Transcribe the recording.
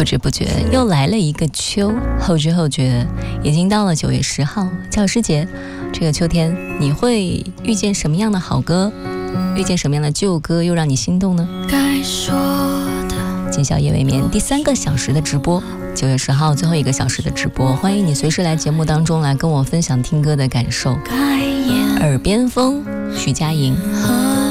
不知不觉又来了一个秋，后知后觉已经到了9月10号教师节。这个秋天你会遇见什么样的好歌，遇见什么样的旧歌又让你心动呢？ 该说的今宵夜未眠第3个小时的直播，9月10号最后1个小时的直播，欢迎你随时来节目当中来跟我分享听歌的感受。耳边风，徐佳莹。